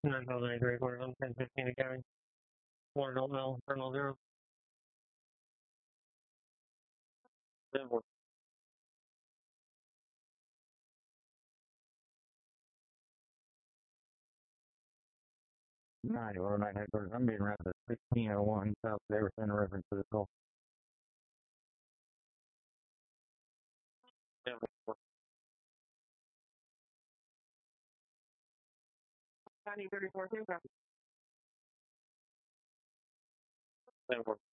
9,083 quarters on 1015 Academy. Florida L, Colonel 0. 10-4. 909 headquarters. I'm being routed to 1601 South Daverson, reference to the call. 10-4. 34, 10-4.